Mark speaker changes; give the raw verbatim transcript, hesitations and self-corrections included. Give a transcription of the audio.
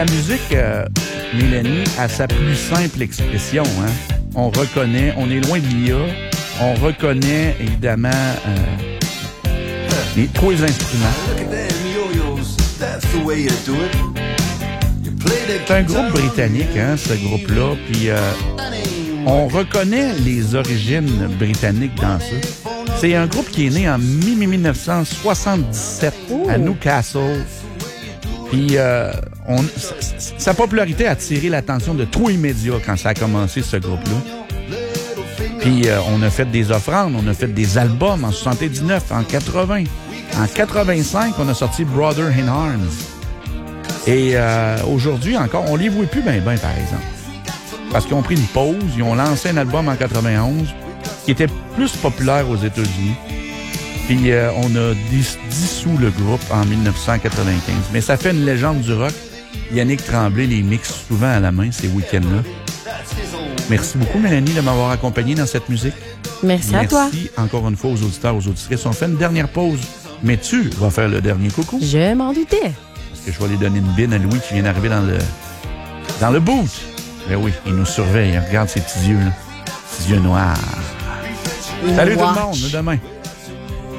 Speaker 1: La musique, euh, Mélanie, a sa plus simple expression. Hein? On reconnaît, on est loin de l'I A, on reconnaît évidemment euh, les trois instruments. C'est un groupe britannique, hein, ce groupe-là, puis euh, on reconnaît les origines britanniques dans ça. C'est un groupe qui est né en dix-neuf cent soixante-dix-sept Ooh. À Newcastle. Puis euh, on, sa, sa popularité a attiré l'attention de tous les médias quand ça a commencé, ce groupe-là. Puis euh, on a fait des offrandes, on a fait des albums en soixante-dix-neuf, en quatre-vingts. En quatre-vingt-cinq, on a sorti Brother in Arms. Et euh, aujourd'hui encore, on les voit plus bien, bien, par exemple. Parce qu'ils ont pris une pause, ils ont lancé un album en quatre-vingt-onze qui était plus populaire aux États-Unis. Puis euh, on a dis- dissous le groupe en dix-neuf cent quatre-vingt-quinze. Mais ça fait une légende du rock. Yannick Tremblay les mixe souvent à la main, ces week-ends-là. Merci beaucoup, Mélanie, de m'avoir accompagné dans cette musique.
Speaker 2: Merci, Merci à toi.
Speaker 1: Merci encore une fois aux auditeurs, aux auditrices. On fait une dernière pause, mais tu vas faire le dernier coucou.
Speaker 2: Je m'en doutais.
Speaker 1: Parce que je vais aller donner une bine à Louis qui vient d'arriver dans le dans le boot. Ben oui, il nous surveille. Regarde ses petits yeux, là. Petits yeux noirs. Salut tout le monde, à demain.